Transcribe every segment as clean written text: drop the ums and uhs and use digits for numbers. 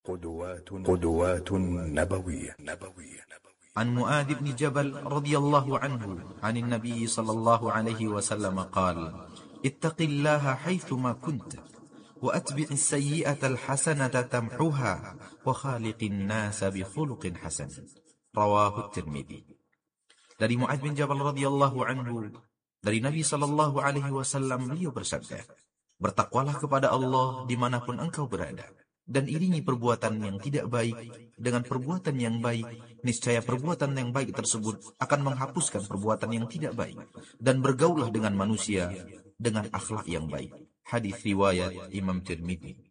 قدوات نبوية. عن معاذ بن جبل رضي الله عنه عن النبي صلى الله عليه وسلم قال: اتق الله حيثما كنت وأتبع السيئة الحسنة تمحها وخالق الناس بخلق حسن. رواه الترمذي. Dari Mu'adz bin Jabal radhiyallahu anhu, dari Nabi sallallahu alaihi wasallam, beliau bersabda, bertakwalah kepada Allah dimanapun engkau berada, dan iringi perbuatan yang tidak baik dengan perbuatan yang baik, niscaya perbuatan yang baik tersebut akan menghapuskan perbuatan yang tidak baik, dan bergaulah dengan manusia dengan akhlak yang baik. Hadis riwayat Imam Tirmidzi.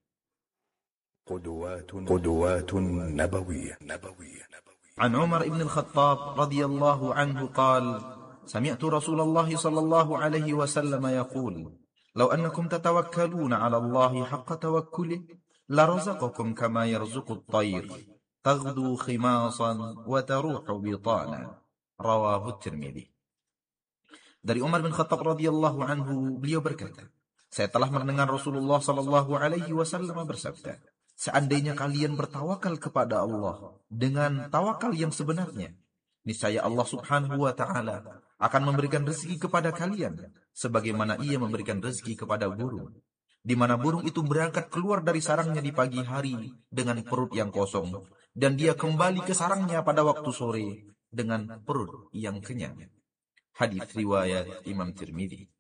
قدوات نبوية. عن عمر بن الخطاب رضي الله عنه قال: سمعت رسول الله صلى الله عليه وسلم يقول: لو أنكم تتوكلون على الله حق توكله لرزقكم كما يرزق الطير تغدو خماصا وتروح بطانا. رواه الترمذي. Dari Umar bin Khattab radhiyallahu anhu, beliau berkata, saya telah mendengar Rasulullah sallallahu alaihi wasallam bersabda, seandainya kalian bertawakal kepada Allah dengan tawakal yang sebenarnya, niscaya Allah subhanahu wa ta'ala akan memberikan rezeki kepada kalian sebagaimana ia memberikan rezeki kepada burung, di mana burung itu berangkat keluar dari sarangnya di pagi hari dengan perut yang kosong, dan dia kembali ke sarangnya pada waktu sore dengan perut yang kenyang. Hadis riwayat Imam Tirmidzi.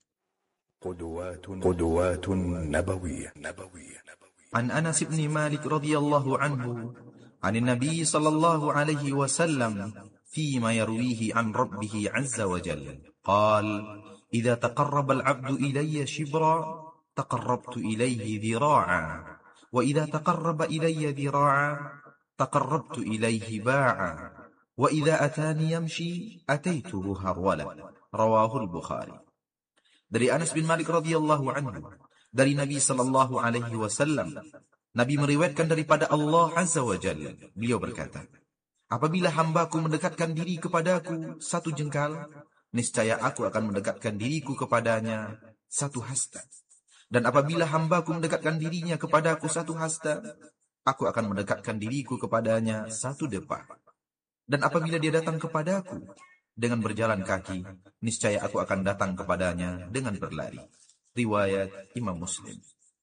قدوات نبوية. عن أنس بن مالك رضي الله عنه عن النبي صلى الله عليه وسلم فيما يرويه عن ربه عز وجل قال: إذا تقرب العبد إلي شبرا تقربت إليه ذراعا، وإذا تقرب إلي ذراعا تقربت إليه باعا، وإذا أتاني يمشي أتيته هرولا. رواه البخاري. Dari Anas bin Malik radhiyallahu anhu, dari Nabi sallallahu alaihi wasallam, Nabi meriwayatkan daripada Allah azza wa jalla, beliau berkata, apabila hambaku mendekatkan diri kepadaku satu jengkal, niscaya aku akan mendekatkan diriku kepadanya satu hasta. Dan apabila hambaku mendekatkan dirinya kepadaku satu hasta, aku akan mendekatkan diriku kepadanya satu depa. Dan apabila dia datang kepadaku dengan berjalan kaki, niscaya aku akan datang kepadanya dengan berlari. Riwayat Imam Muslim.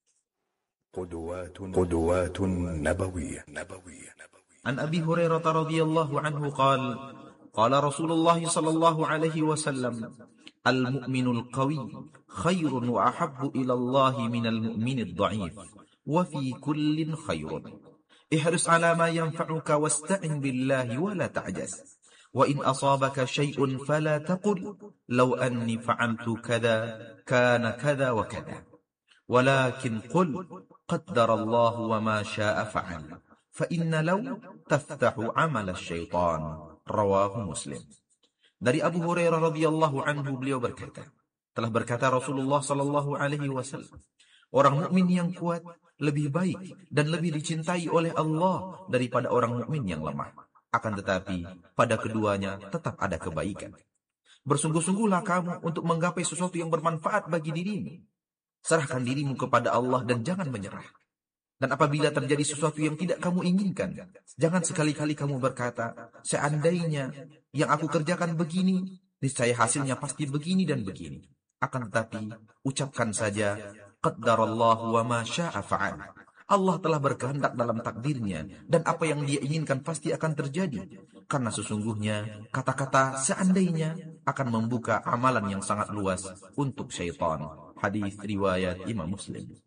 قدوات نبوية. عن أبي هريرة رضي الله عنه قال: قال رسول الله صلى الله عليه وسلم: المؤمن القوي خير وأحب إلى الله من المؤمن الضعيف، وفي كل خير. احرص على ما ينفعك واستعن بالله ولا تعجز، وإن أصابك شيء فلا تقل لو أني فعلت كذا كان كذا وكذا، ولكن قل قدر الله وما شاء فعل، فإن لو تفتح عمل الشيطان. رواه مسلم. Dari Abu Hurairah radhiyallahu anhu, beliau berkata, telah berkata Rasulullah sallallahu alaihi wasallam, orang mukmin yang kuat lebih baik dan lebih dicintai oleh Allah daripada orang mukmin yang lemah. Akan tetapi pada keduanya tetap ada kebaikan. Bersungguh-sungguhlah kamu untuk menggapai sesuatu yang bermanfaat bagi dirimu. Serahkan dirimu kepada Allah dan jangan menyerah. Dan apabila terjadi sesuatu yang tidak kamu inginkan, jangan sekali-kali kamu berkata, seandainya yang aku kerjakan begini, niscaya hasilnya pasti begini dan begini. Akan tetapi ucapkan saja, qaddarallahu wa ma syaa fa'al. Allah telah berkehendak dalam takdirnya, dan apa yang dia inginkan pasti akan terjadi. Karena sesungguhnya kata-kata seandainya akan membuka amalan yang sangat luas untuk syaitan. Hadis riwayat Imam Muslim.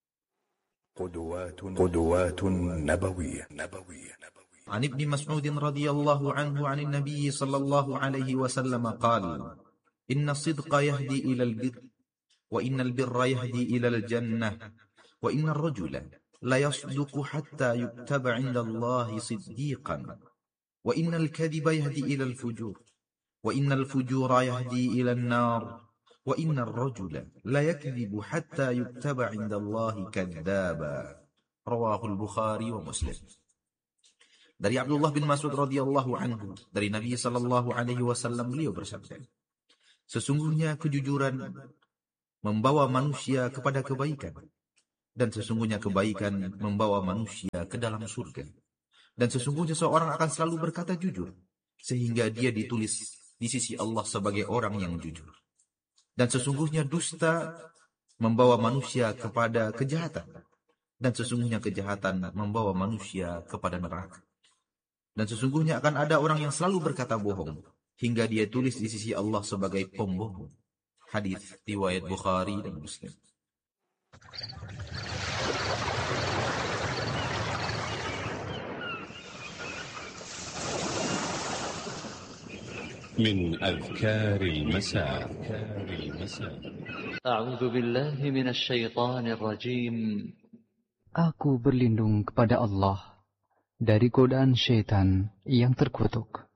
قدوات نبوية. عن ابن مسعود رضي الله عنه عن النبي صلى الله عليه وسلم قال: إن الصدق يهدي إلى البر، وإن البر يهدي إلى الجنة، وإن الرجل لا يصدق حتى يكتب عند الله صديقا، وإن الكذب يهدي إلى الفجور، وإن الفجور يهدي إلى النار، وإن الرجل لا يكذب حتى يكتب عند الله كذابا. رواه البخاري ومسلم. Dari Abdullah bin Mas'ud radhiyallahu anhu, dari Nabi sallallahu alaihi wasallam, beliau bersabda, sesungguhnya kejujuran membawa manusia kepada kebaikan, Dan sesungguhnya kebaikan membawa manusia ke dalam surga. Dan sesungguhnya seorang akan selalu berkata jujur, sehingga dia ditulis di sisi Allah sebagai orang yang jujur. Dan sesungguhnya dusta membawa manusia kepada kejahatan. Dan sesungguhnya kejahatan membawa manusia kepada neraka. Dan sesungguhnya akan ada orang yang selalu berkata bohong, hingga dia tulis di sisi Allah sebagai pembohong. Hadis riwayat Bukhari dan Muslim. من أذكار المساء أعوذ بالله من الشيطان الرجيم. Aku berlindung kepada Allah dari godaan syaitan yang terkutuk.